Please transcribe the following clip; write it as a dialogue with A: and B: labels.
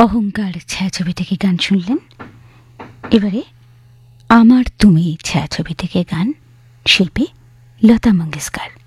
A: অহংকার ছায়াছবি থেকে গান শুনলেন। এবারে আমার তুমি ছায়াছবি থেকে গান, শিল্পী লতা মঙ্গেশকর।